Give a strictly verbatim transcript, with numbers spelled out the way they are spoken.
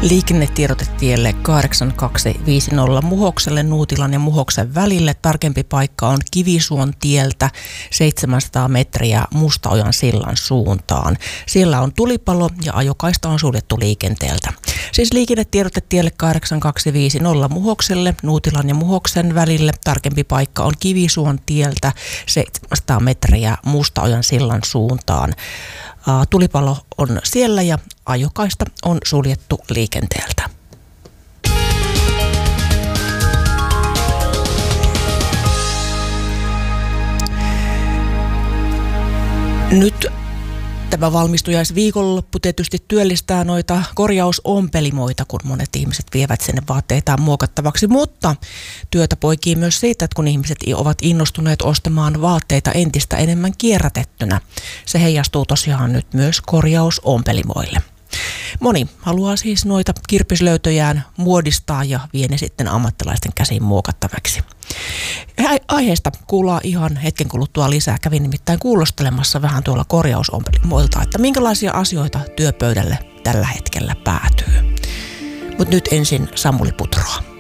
Liikennetiedotetielle kahdeksan kaksi viisi nolla Muhokselle Nuutilan ja Muhoksen välille. Tarkempi paikka on Kivisuon tieltä seitsemänsataa metriä Mustaojan sillan suuntaan. Siellä on tulipalo ja ajokaista on suljettu liikenteeltä. Siis liikennetiedotetielle kahdeksan kaksi viisi nolla Muhokselle Nuutilan ja Muhoksen välille. Tarkempi paikka on Kivisuon tieltä seitsemänsataa metriä Mustaojan sillan suuntaan. Tulipalo on siellä ja ajokaista on suljettu liikenteeltä. Nyt tämä valmistujaisviikonloppu tietysti työllistää noita korjausompelimoita, kun monet ihmiset vievät sinne vaatteitaan muokattavaksi, mutta työtä poikii myös siitä, että kun ihmiset ovat innostuneet ostamaan vaatteita entistä enemmän kierrätettynä. Se heijastuu tosiaan nyt myös korjausompelimoille. Moni haluaa siis noita kirpislöytöjään muodistaa ja vie ne sitten ammattilaisten käsiin muokattavaksi. Aiheesta kuullaan ihan hetken kuluttua lisää. Kävin nimittäin kuulostelemassa vähän tuolla korjausompelimoilta, että minkälaisia asioita työpöydälle tällä hetkellä päätyy. Mutta nyt ensin Samuli Putroa.